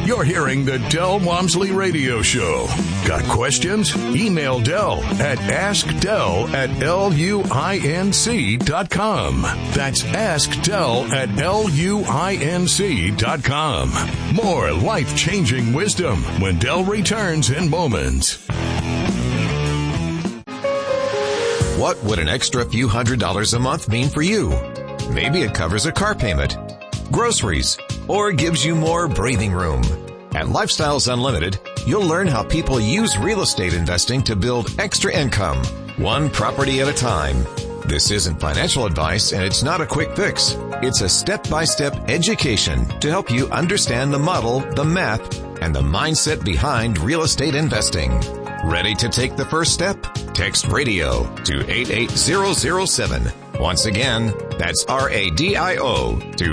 You're hearing the Del Walmsley Radio Show. Got questions? Email Del at askdel@luinc.com. That's askdel@luinc.com. More life-changing wisdom when Del returns in moments. What would an extra few $100s a month mean for you? Maybe it covers a car payment, groceries, or gives you more breathing room. At Lifestyles Unlimited, you'll learn how people use real estate investing to build extra income, one property at a time. This isn't financial advice, and it's not a quick fix. It's a step-by-step education to help you understand the model, the math, and the mindset behind real estate investing. Ready to take the first step? Text RADIO to 88007. Once again, that's RADIO to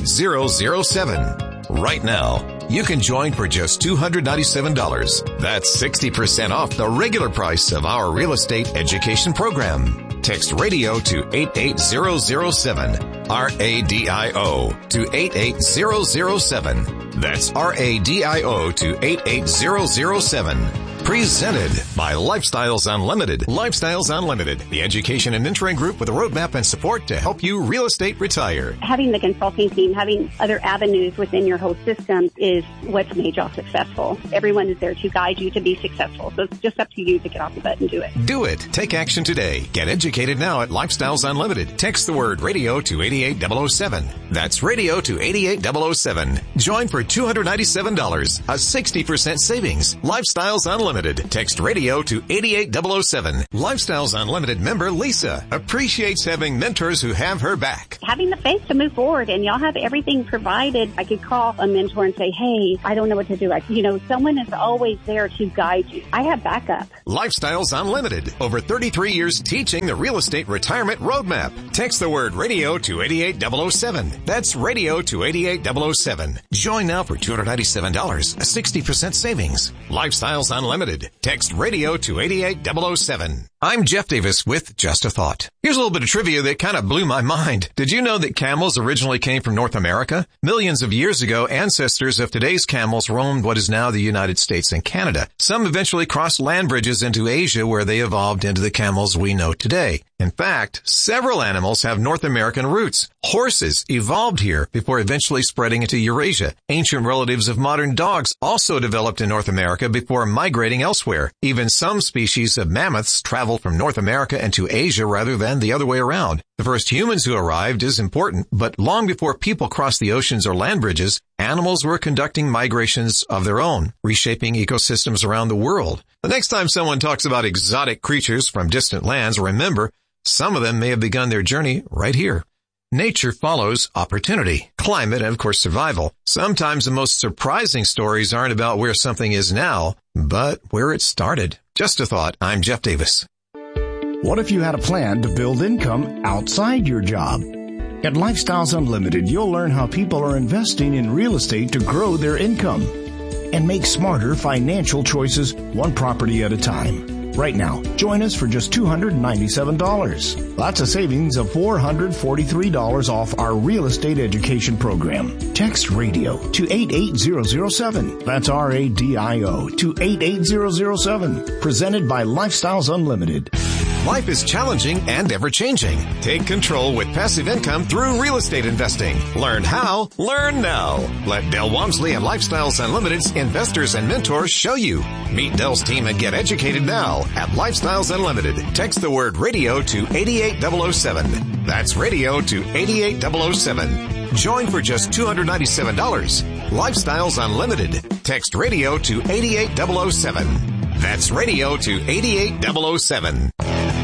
88007. Right now, you can join for just $297. That's 60% off the regular price of our real estate education program. Text RADIO to 88007. RADIO to 88007. That's RADIO to 88007. Presented by Lifestyles Unlimited. Lifestyles Unlimited, the education and mentoring group with a roadmap and support to help you real estate retire. Having the consulting team, having other avenues within your whole system is what's made y'all successful. Everyone is there to guide you to be successful. So it's just up to you to get off the butt and do it. Do it. Take action today. Get educated now at Lifestyles Unlimited. Text the word RADIO to 88007. That's RADIO to 88007. Join for $297, a 60% savings. Lifestyles Unlimited. Text RADIO to 88007. Lifestyles Unlimited member Lisa appreciates having mentors who have her back. Having the faith to move forward, and y'all have everything provided. I could call a mentor and say, hey, I don't know what to do. Someone is always there to guide you. I have backup. Lifestyles Unlimited. Over 33 years teaching the real estate retirement roadmap. Text the word RADIO to 88007. That's RADIO to 88007. Join now for $297, a 60% savings. Lifestyles Unlimited. Text RADIO to 88007. I'm Jeff Davis with Just a Thought. Here's a little bit of trivia that kind of blew my mind. Did you know that camels originally came from North America? Millions of years ago, ancestors of today's camels roamed what is now the United States and Canada. Some eventually crossed land bridges into Asia, where they evolved into the camels we know today. In fact, several animals have North American roots. Horses evolved here before eventually spreading into Eurasia. Ancient relatives of modern dogs also developed in North America before migrating elsewhere. Even some species of mammoths traveled from North America into Asia rather than the other way around. The first humans who arrived is important, but long before people crossed the oceans or land bridges, animals were conducting migrations of their own, reshaping ecosystems around the world. The next time someone talks about exotic creatures from distant lands, remember, some of them may have begun their journey right here. Nature follows opportunity, climate, and of course survival. Sometimes the most surprising stories aren't about where something is now, but where it started. Just a thought. I'm Jeff Davis. What if you had a plan to build income outside your job? At Lifestyles Unlimited, you'll learn how people are investing in real estate to grow their income and make smarter financial choices one property at a time. Right now, join us for just $297. That's a savings of $443 off our real estate education program. Text RADIO to 88007. That's RADIO to 88007. Presented by Lifestyles Unlimited. Life is challenging and ever-changing. Take control with passive income through real estate investing. Learn how, learn now. Let Del Walmsley and Lifestyles Unlimited's investors and mentors show you. Meet Del's team and get educated now at Lifestyles Unlimited. Text the word RADIO to 88007. That's RADIO to 88007. Join for just $297. Lifestyles Unlimited. Text RADIO to 88007. That's RADIO to 88007.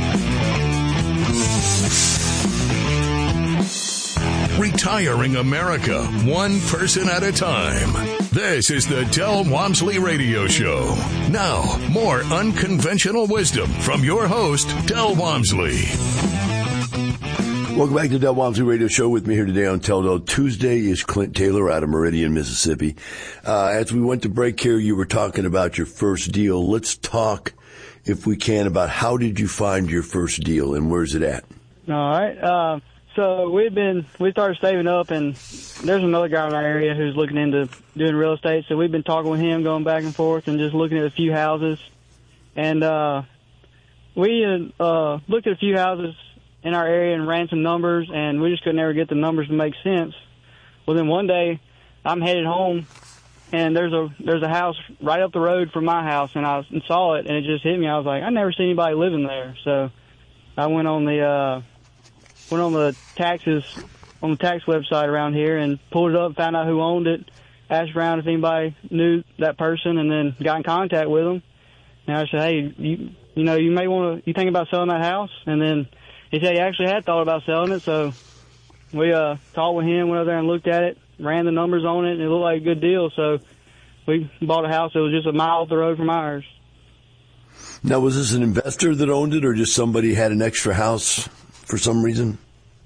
Retiring America, one person at a time. This is the Del Walmsley Radio Show. Now, more unconventional wisdom from your host, Del Walmsley. Welcome back to the Del Walmsley Radio Show. With me here today on Del Tuesday is Clint Taylor out of Meridian, Mississippi. As we went to break here, you were talking about your first deal. Let's talk, if we can, about how did you find your first deal and where's it at? All right. So we started saving up, and there's another guy in our area who's looking into doing real estate. So we've been talking with him, going back and forth, and just looking at a few houses. And we looked at a few houses in our area and ran some numbers, and we just could never get the numbers to make sense. Well, then one day I'm headed home, and there's a house right up the road from my house, and I saw it, and it just hit me. I was like, I never seen anybody living there. So I went on the tax website around here and pulled it up, found out who owned it, asked around if anybody knew that person, and then got in contact with them. And I said, hey, you think about selling that house? And then he said he actually had thought about selling it. So we talked with him, went over there and looked at it, ran the numbers on it, and it looked like a good deal. So we bought a house that was just a mile up the road from ours. Now, was this an investor that owned it, or just somebody had an extra house for some reason?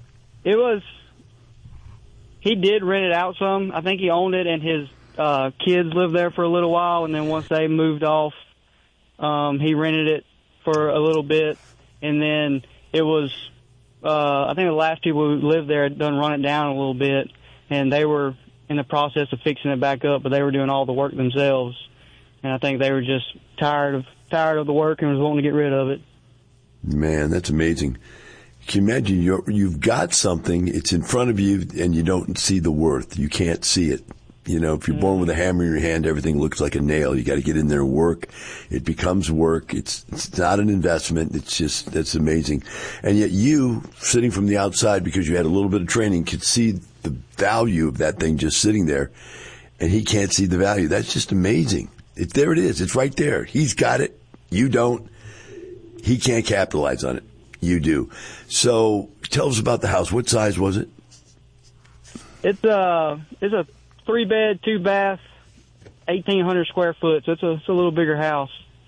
He did rent it out some. I think he owned it, and his kids lived there for a little while, and then once they moved off, he rented it for a little bit, and then it was, I think the last people who lived there had done run it down a little bit, and they were in the process of fixing it back up, but they were doing all the work themselves, and I think they were just tired of the work and was wanting to get rid of it. Man, that's amazing. Can you imagine you've got something, it's in front of you, and you don't see the worth. You can't see it. You know, if you're born with a hammer in your hand, everything looks like a nail. You got to get in there and work. It becomes work. It's not an investment. That's amazing. And yet you, sitting from the outside, because you had a little bit of training, could see the value of that thing just sitting there, and he can't see the value. That's just amazing. There it is. It's right there. He's got it. You don't. He can't capitalize on it. You do. So tell us about the house. What size was it? It's a 3-bed, 2-bath, 1,800 square foot. So it's a little bigger house.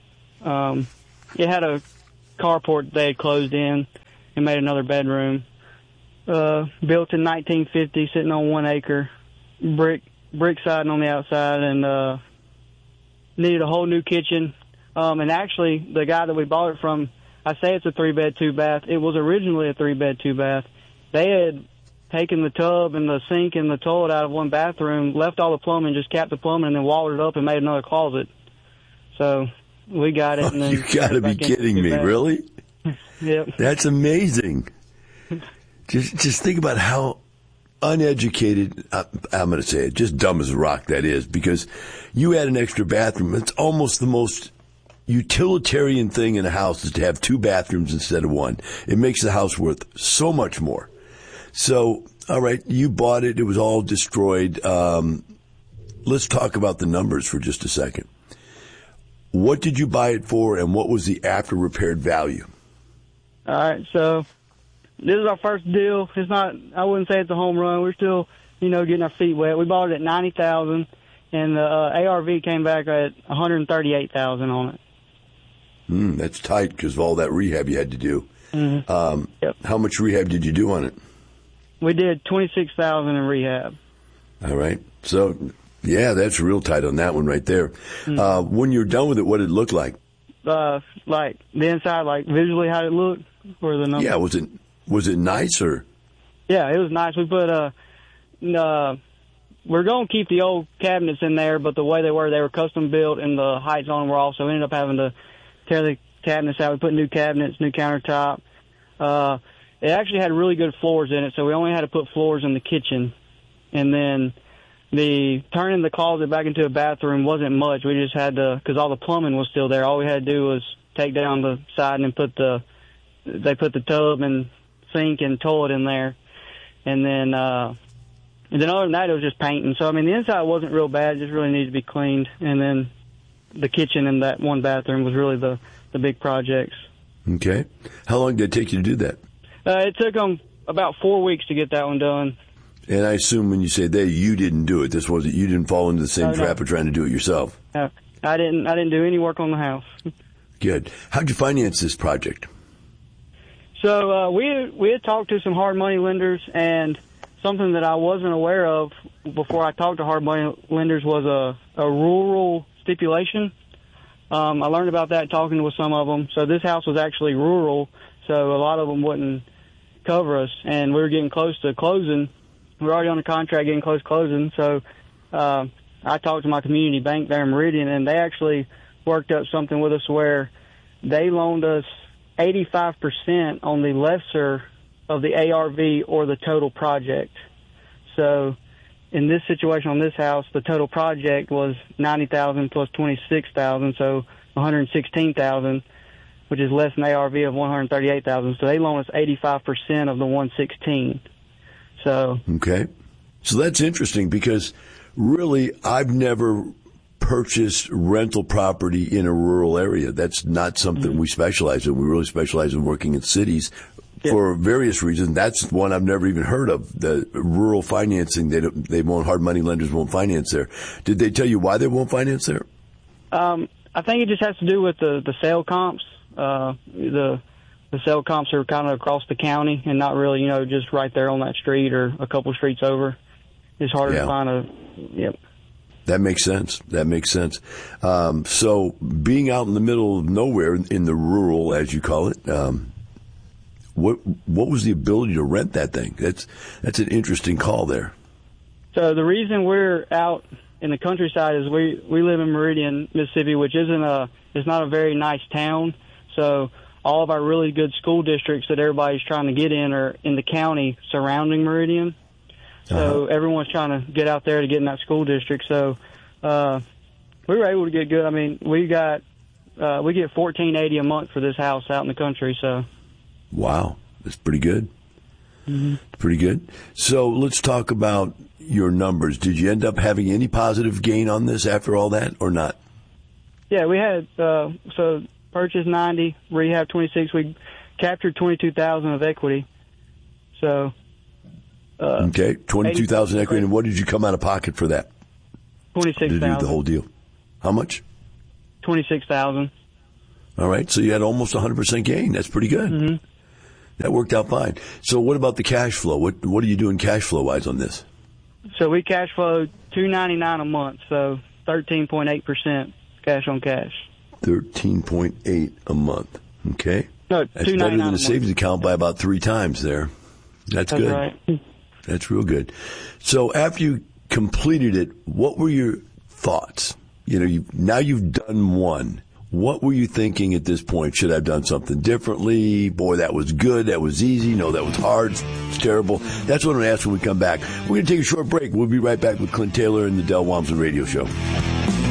It had a carport they had closed in and made another bedroom. Built in 1950, sitting on 1 acre, brick siding on the outside, and needed a whole new kitchen. And actually, the guy that we bought it from, I say it's a 3-bed, 2-bath. It was originally a 3-bed, 2-bath. They had taken the tub and the sink and the toilet out of one bathroom, left all the plumbing, just capped the plumbing, and then walled it up and made another closet. So we got it. And then you got to be kidding me, really? Yep. That's amazing. Just think about how uneducated, I'm going to say it, just dumb as a rock that is, because you had an extra bathroom. It's almost the most utilitarian thing in a house is to have 2 bathrooms instead of 1. It makes the house worth so much more. So, all right, you bought it. It was all destroyed. Let's talk about the numbers for just a second. What did you buy it for, and what was the after repaired value? All right, so this is our first deal. It's not, I wouldn't say it's a home run. We're still, getting our feet wet. We bought it at $90,000, and the ARV came back at $138,000 on it. That's tight because of all that rehab you had to do. Mm-hmm. Yep. How much rehab did you do on it? We did $26,000 in rehab. All right. So, yeah, that's real tight on that one right there. Mm-hmm. When you're done with it, what did it look like? Like the inside, like visually how it looked, or the numbers? Yeah, was it nice or? Yeah, it was nice. We put we're going to keep the old cabinets in there, but the way they were custom built, and the heights on them were off, so we ended up having to tear the cabinets out. We put new cabinets, new countertop. It actually had really good floors in it, so we only had to put floors in the kitchen. And then turning the closet back into a bathroom wasn't much. We just had to, because all the plumbing was still there. All we had to do was take down the side and they put the tub and sink and toilet in there. And then other than that, it was just painting. So, the inside wasn't real bad. It just really needed to be cleaned. And then the kitchen and that one bathroom was really the big projects. Okay. How long did it take you to do that? It took them about 4 weeks to get that one done. And I assume when you say you didn't do it. You didn't fall into the same trap of trying to do it yourself. No, I didn't do any work on the house. Good. How'd you finance this project? So we had talked to some hard money lenders, and something that I wasn't aware of before I talked to hard money lenders was a rural stipulation. I learned about that talking with some of them. So this house was actually rural, so a lot of them wouldn't cover us, and we were getting close to closing. We were already on the contract, getting close to closing. So I talked to my community bank there in Meridian, and they actually worked up something with us where they loaned us 85% on the lesser of the ARV or the total project. So in this situation on this house, the total project was $90,000 plus $26,000, so $116,000, which is less than ARV of $138,000. So they loan us 85% of the $116,000. So okay, so that's interesting because really I've never purchased rental property in a rural area. That's not something we specialize in. We really specialize in working in cities. For various reasons. That's one I've never even heard of. The rural financing, they won't, hard money lenders won't finance there. Did they tell you why they won't finance there? I think it just has to do with the sale comps. The sale comps are kind of across the county and not really, just right there on that street or a couple streets over. It's harder to find yep. That makes sense. So being out in the middle of nowhere, in the rural, as you call it, what was the ability to rent that thing? That's an interesting call there. So the reason we're out in the countryside is we live in Meridian, Mississippi, which it's not a very nice town. So all of our really good school districts that everybody's trying to get in are in the county surrounding Meridian. So everyone's trying to get out there to get in that school district. So we were able to get good. I mean, we get $1,480 a month for this house out in the country. So. Wow, that's pretty good. Mm-hmm. Pretty good. So let's talk about your numbers. Did you end up having any positive gain on this after all that, or not? Yeah, we had so purchase 90, rehab 26. We captured 22,000 of equity. So okay, 22,000 equity. And what did you come out of pocket for that? 26,000. To do the whole deal. How much? 26,000. All right, so you had almost 100% gain. That's pretty good. Mm-hmm. That worked out fine. So what about the cash flow? What are you doing cash flow wise on this? So we cash flowed $299 a month, so 13.8% cash on cash. 13.8 a month. Okay. No, that's better than a savings account by about 3 times there. That's good. Right. That's real good. So after you completed it, what were your thoughts? Now you've done one. What were you thinking at this point? Should I have done something differently? Boy, that was good. That was easy. No, that was hard. It's terrible. That's what I'm going to ask when we come back. We're going to take a short break. We'll be right back with Clint Taylor and the Del Walmsley Radio Show.